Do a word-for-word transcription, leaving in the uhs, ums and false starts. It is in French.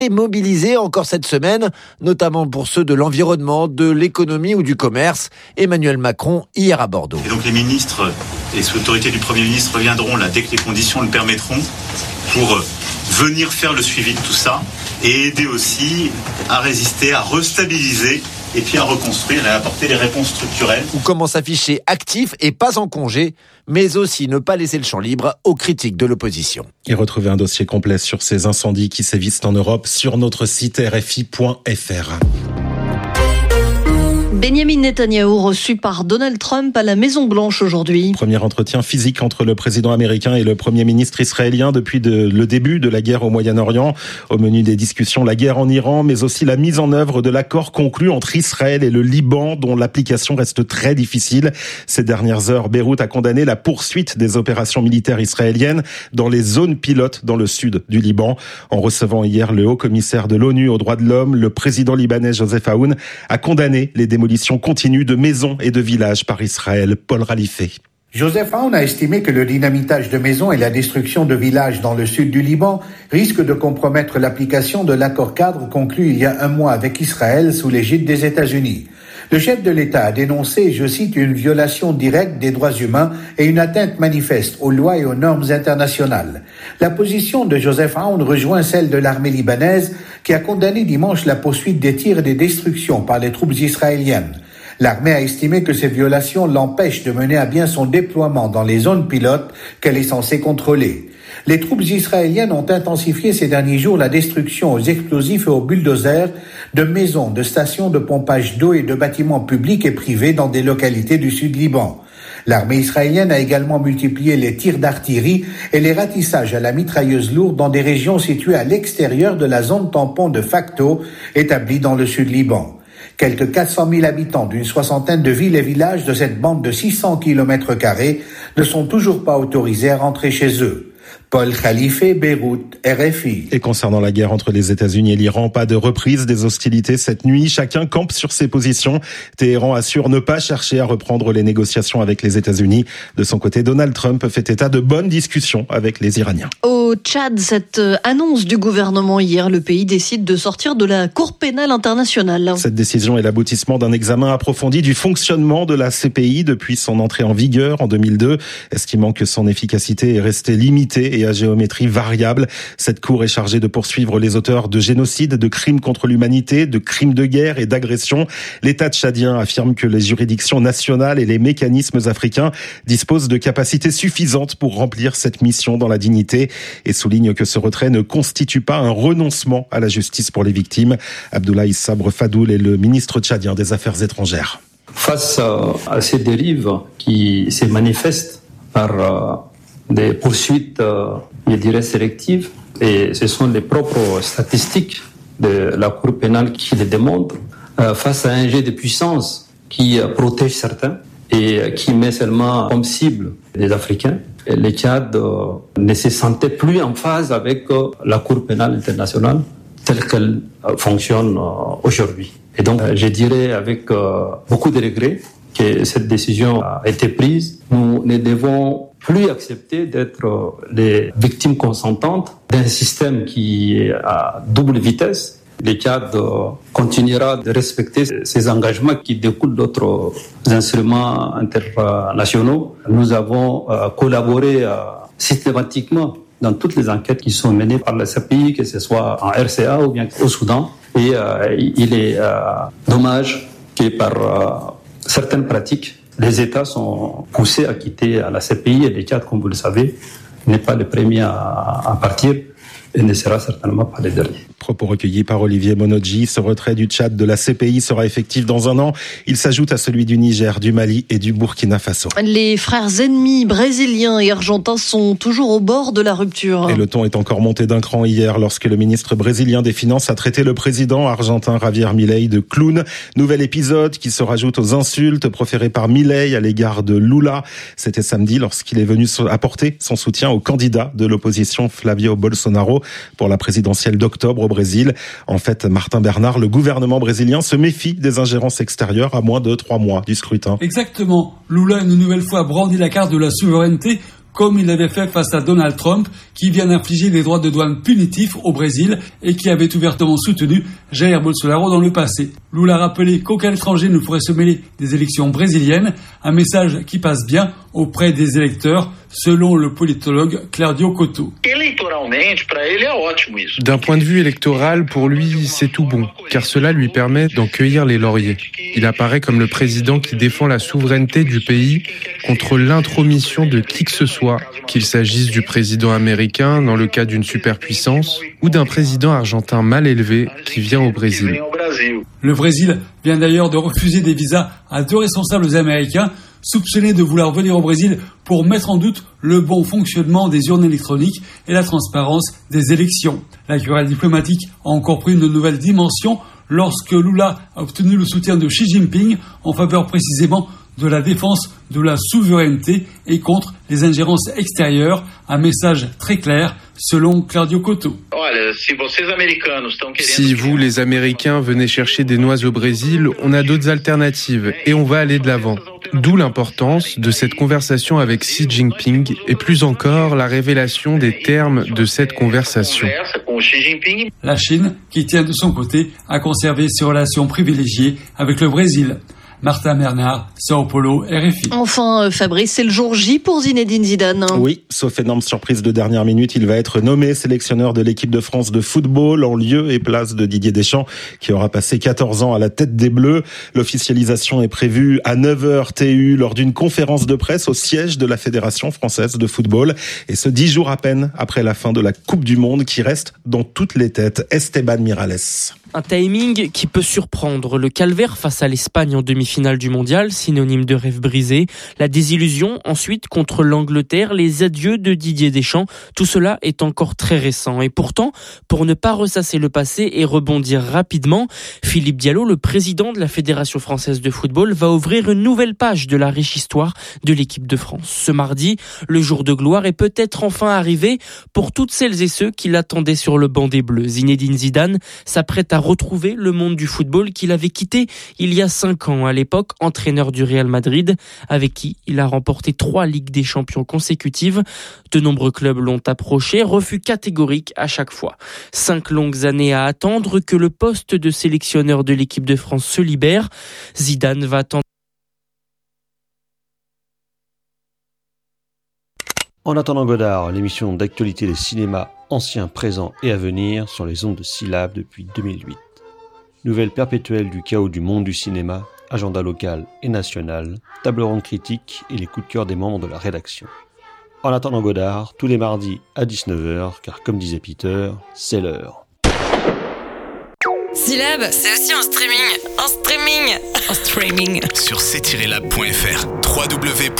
mobilisés encore cette semaine, notamment pour ceux de l'environnement, de l'économie ou du commerce. Emmanuel Macron, hier à Bordeaux. Et donc les ministres et sous l'autorité du Premier ministre reviendront là dès que les conditions le permettront pour venir faire le suivi de tout ça et aider aussi à résister, à restabiliser et puis à reconstruire et à apporter des réponses structurelles. Ou comment s'afficher actif et pas en congé, mais aussi ne pas laisser le champ libre aux critiques de l'opposition. Et retrouvez un dossier complet sur ces incendies qui sévissent en Europe sur notre site r f i point f r. Benjamin Netanyahou reçu par Donald Trump à la Maison-Blanche aujourd'hui. Premier entretien physique entre le président américain et le premier ministre israélien depuis de, le début de la guerre au Moyen-Orient. Au menu des discussions, la guerre en Iran, mais aussi la mise en œuvre de l'accord conclu entre Israël et le Liban, dont l'application reste très difficile. Ces dernières heures, Beyrouth a condamné la poursuite des opérations militaires israéliennes dans les zones pilotes dans le sud du Liban. En recevant hier le haut-commissaire de l'ONU aux droits de l'homme, le président libanais Joseph Aoun a condamné les démolitions continue de maisons et de villages par Israël. Paul Ralifé. Joseph Aoun a estimé que le dynamitage de maisons et la destruction de villages dans le sud du Liban risquent de compromettre l'application de l'accord cadre conclu il y a un mois avec Israël sous l'égide des États-Unis. Le chef de l'État a dénoncé, je cite, une violation directe des droits humains et une atteinte manifeste aux lois et aux normes internationales. La position de Joseph Aoun rejoint celle de l'armée libanaise qui a condamné dimanche la poursuite des tirs et des destructions par les troupes israéliennes. L'armée a estimé que ces violations l'empêchent de mener à bien son déploiement dans les zones pilotes qu'elle est censée contrôler. Les troupes israéliennes ont intensifié ces derniers jours la destruction aux explosifs et aux bulldozers de maisons, de stations de pompage d'eau et de bâtiments publics et privés dans des localités du sud Liban. L'armée israélienne a également multiplié les tirs d'artillerie et les ratissages à la mitrailleuse lourde dans des régions situées à l'extérieur de la zone tampon de facto établie dans le sud Liban. Quelques quatre cent mille habitants d'une soixantaine de villes et villages de cette bande de six cents kilomètres carrés ne sont toujours pas autorisés à rentrer chez eux. Paul Khalife, Beyrouth, R F I. Et concernant la guerre entre les États-Unis et l'Iran, pas de reprise des hostilités cette nuit. Chacun campe sur ses positions. Téhéran assure ne pas chercher à reprendre les négociations avec les États-Unis. De son côté, Donald Trump fait état de bonnes discussions avec les Iraniens. Au Tchad, cette annonce du gouvernement hier, le pays décide de sortir de la Cour pénale internationale. Cette décision est l'aboutissement d'un examen approfondi du fonctionnement de la C P I depuis son entrée en vigueur en deux mille deux, estimant que son efficacité est restée limitée et à géométrie variable. Cette cour est chargée de poursuivre les auteurs de génocide, de crimes contre l'humanité, de crimes de guerre et d'agression. L'État tchadien affirme que les juridictions nationales et les mécanismes africains disposent de capacités suffisantes pour remplir cette mission dans la dignité et souligne que ce retrait ne constitue pas un renoncement à la justice pour les victimes. Abdoulaye Sabre Fadoul est le ministre tchadien des Affaires étrangères. Face à ces dérives qui se manifestent par des poursuites, euh, je dirais, sélectives. Et ce sont les propres statistiques de la Cour pénale qui les démontrent. Euh, face à un jet de puissance qui euh, protège certains et euh, qui met seulement comme cible les Africains, et le Tchad euh, ne se sentait plus en phase avec euh, la Cour pénale internationale telle qu'elle euh, fonctionne euh, aujourd'hui. Et donc, euh, je dirais avec euh, beaucoup de regrets que cette décision a été prise. Nous ne devons plus accepter d'être les victimes consentantes d'un système qui est à double vitesse. Le Tchad continuera de respecter ses engagements qui découlent d'autres instruments internationaux. Nous avons collaboré systématiquement dans toutes les enquêtes qui sont menées par la C P I, que ce soit en R C A ou bien au Soudan. Et il est dommage que par certaines pratiques, les États sont poussés à quitter la C P I et le Tchad, comme vous le savez, n'est pas le premier à, à partir et ne sera certainement pas le dernier. Propos recueillis par Olivier Monodji. Ce retrait du Tchad de la C P I sera effectif dans un an. Il s'ajoute à celui du Niger, du Mali et du Burkina Faso. Les frères ennemis brésiliens et argentins sont toujours au bord de la rupture. Et le ton est encore monté d'un cran hier lorsque le ministre brésilien des Finances a traité le président argentin Javier Milei de clown. Nouvel épisode qui se rajoute aux insultes proférées par Milei à l'égard de Lula. C'était samedi lorsqu'il est venu apporter son soutien au candidat de l'opposition Flavio Bolsonaro pour la présidentielle d'octobre au Brésil. En fait, Martin Bernard, le gouvernement brésilien se méfie des ingérences extérieures à moins de trois mois du scrutin. Exactement. Lula a une nouvelle fois brandi la carte de la souveraineté comme il l'avait fait face à Donald Trump, qui vient d'infliger des droits de douane punitifs au Brésil et qui avait ouvertement soutenu Jair Bolsonaro dans le passé. Lula a rappelé qu'aucun étranger ne pourrait se mêler des élections brésiliennes, un message qui passe bien auprès des électeurs, selon le politologue Claudio Cotto. D'un point de vue électoral, pour lui, c'est tout bon, car cela lui permet d'en cueillir les lauriers. Il apparaît comme le président qui défend la souveraineté du pays contre l'intromission de qui que ce soit, qu'il s'agisse du président américain dans le cas d'une superpuissance ou d'un président argentin mal élevé qui vient au Brésil. Le Brésil vient d'ailleurs de refuser des visas à deux responsables américains soupçonnés de vouloir venir au Brésil pour mettre en doute le bon fonctionnement des urnes électroniques et la transparence des élections. La querelle diplomatique a encore pris une nouvelle dimension lorsque Lula a obtenu le soutien de Xi Jinping en faveur précisément de la défense de la souveraineté et contre les ingérences extérieures. Un message très clair selon Claudio Cotto. Si vous, les Américains, venez chercher des noix au Brésil, on a d'autres alternatives et on va aller de l'avant. D'où l'importance de cette conversation avec Xi Jinping et plus encore la révélation des termes de cette conversation. La Chine, qui tient de son côté à conserver ses relations privilégiées avec le Brésil. Martin Bernard, Sao Paulo, R F I. Enfin, Fabrice, c'est le jour J pour Zinedine Zidane. Oui, sauf énorme surprise de dernière minute, il va être nommé sélectionneur de l'équipe de France de football en lieu et place de Didier Deschamps, qui aura passé quatorze ans à la tête des Bleus. L'officialisation est prévue à neuf heures T U lors d'une conférence de presse au siège de la Fédération française de football. Et ce dix jours à peine après la fin de la Coupe du Monde qui reste dans toutes les têtes. Esteban Miralles. Un timing qui peut surprendre. Le calvaire face à l'Espagne en demi-finale du mondial, synonyme de rêve brisé. La désillusion ensuite contre l'Angleterre, les adieux de Didier Deschamps. Tout cela est encore très récent. Et pourtant, pour ne pas ressasser le passé et rebondir rapidement, Philippe Diallo, le président de la Fédération française de football, va ouvrir une nouvelle page de la riche histoire de l'équipe de France. Ce mardi, le jour de gloire est peut-être enfin arrivé pour toutes celles et ceux qui l'attendaient sur le banc des Bleus. Zinedine Zidane s'apprête à retrouver le monde du football qu'il avait quitté il y a cinq ans, à l'époque entraîneur du Real Madrid, avec qui il a remporté trois Ligues des Champions consécutives. De nombreux clubs l'ont approché, refus catégorique à chaque fois. Cinq longues années à attendre que le poste de sélectionneur de l'équipe de France se libère. Zidane va attendre. En attendant Godard, l'émission d'actualité des cinémas anciens, présents et à venir sur les ondes de Syllab depuis deux mille huit. Nouvelle perpétuelle du chaos du monde du cinéma, agenda local et national, table ronde critique et les coups de cœur des membres de la rédaction. En attendant Godard, tous les mardis à dix-neuf heures, car comme disait Peter, c'est l'heure. Syllab, c'est aussi en streaming. En streaming. En streaming. Sur c tiret lab point f r. w w w